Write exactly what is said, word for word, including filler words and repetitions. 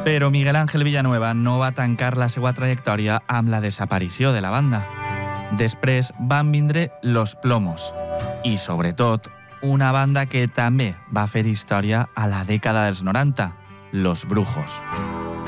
Però Miguel Ángel Villanueva no va tancar la seva trajectòria amb la desaparició de la banda. Després van vindre Los Plomos i, sobretot, una banda que també va fer història a la dècada dels noranta, Los Brujos.